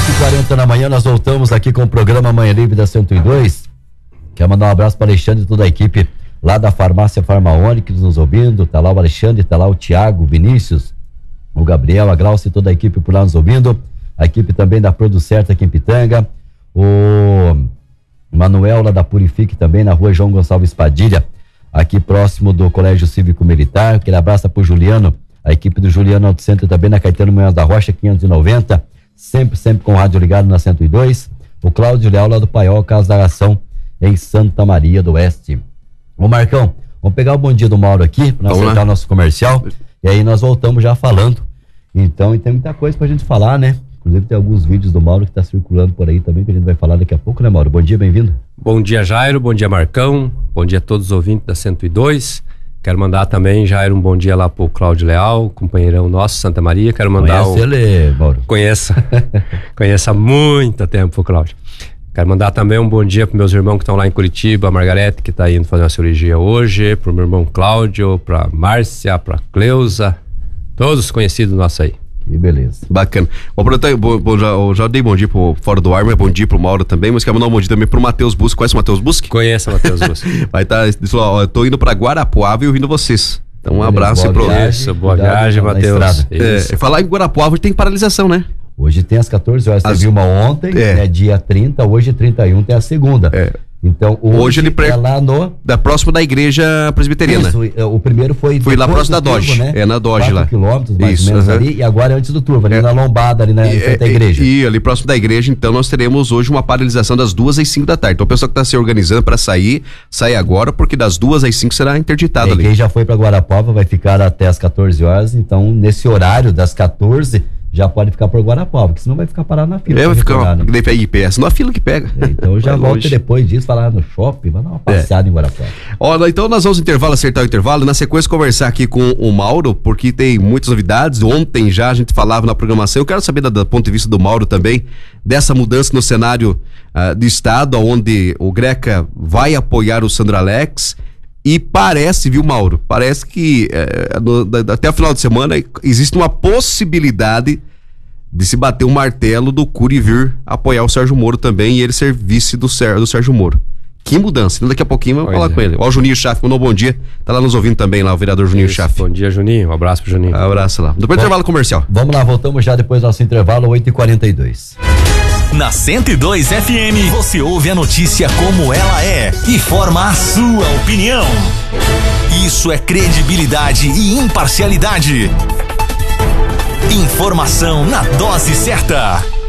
8h40 da manhã, nós voltamos aqui com o programa Manhã Livre da 102. Quero mandar um abraço para Alexandre e toda a equipe lá da farmácia Farmaone que nos ouvindo. Tá lá o Alexandre, tá lá o Thiago, o Vinícius, o Gabriel, a Glaucia e toda a equipe por lá nos ouvindo. A equipe também da Producerta aqui em Pitanga. O Manuel lá da Purifique também, na rua João Gonçalves Padilha, aqui próximo do Colégio Cívico Militar. Aquele abraço pro Juliano, a equipe do Juliano Auto Center também na Caetano Munhoz da Rocha 590, sempre com o rádio ligado na 102. O Cláudio Leal lá do Paiol, Casa da Ação em Santa Maria do Oeste. Ô Marcão, vamos pegar o bom dia do Mauro aqui para acertar o nosso comercial e aí nós voltamos já falando. Então, e tem muita coisa pra gente falar, né? Inclusive tem alguns vídeos do Mauro que tá circulando por aí também, que a gente vai falar daqui a pouco, né, Mauro? Bom dia, bem-vindo. Bom dia, Jairo, bom dia, Marcão, bom dia a todos os ouvintes da 102. Quero mandar também, Jairo, um bom dia lá pro Cláudio Leal, companheirão nosso, Santa Maria. Quero mandar ele, Mauro. Conheça há muito tempo o Cláudio. Quero mandar também um bom dia para meus irmãos que estão lá em Curitiba, a Margarete, que está indo fazer uma cirurgia hoje, pro meu irmão Cláudio, pra Márcia, pra Cleusa, todos os conhecidos nossos aí. Que beleza. Bacana. Já dei bom dia pro Fora do Ar, mas bom dia pro Mauro também, mas quero mandar um bom dia também pro Matheus Busque. Conhece o Matheus Busque? Conheço o Matheus Busque. Vai estar, eu tô indo pra Guarapuava e ouvindo vocês. Então um abraço aí pro... Isso, boa viagem, Matheus. Falar em Guarapuava, tem paralisação, né? Hoje tem às 14 horas, teve uma ontem, né, dia 30, hoje 31 tem a segunda. Então hoje ele é lá próximo da igreja presbiteriana. Isso, o primeiro foi lá próximo da Doge, né? Na Doge 4 lá. quilômetros mais ou menos ali, e agora antes do turvo, ali na lombada, ali na frente da igreja. E ali próximo da igreja, então nós teremos hoje uma paralisação das 2 às 5 da tarde. Então o pessoal que está se organizando para sair, sai agora, porque das 2 às 5 será interditado ali. Quem já foi para Guarapuava vai ficar até as 14 horas, então nesse horário das 14 já pode ficar por Guarapuava, porque senão vai ficar parado na fila. Vai ficar IPS, não a fila que pega. Então já volta depois disso, falar no shopping, vai dar uma passeada em Guarapuava. Olha, então nós vamos acertar o intervalo, na sequência conversar aqui com o Mauro, porque tem muitas novidades. Ontem já a gente falava na programação, eu quero saber do ponto de vista do Mauro também, dessa mudança no cenário do estado, onde o Greca vai apoiar o Sandro Alex. E parece, viu, Mauro? Parece que até o final de semana existe uma possibilidade de se bater um martelo do Cury vir apoiar o Sérgio Moro também e ele ser vice do Sérgio Moro. Que mudança. Então daqui a pouquinho vamos falar com ele. Ó, o Juninho Chaff mandou um bom dia. Tá lá nos ouvindo também, lá o vereador Juninho Chaff. Bom dia, Juninho. Um abraço pro Juninho. Abraço lá. Depois do intervalo comercial. Vamos lá, voltamos já depois do nosso intervalo, 8h42. Na 102 FM, você ouve a notícia como ela é e forma a sua opinião. Isso é credibilidade e imparcialidade. Informação na dose certa.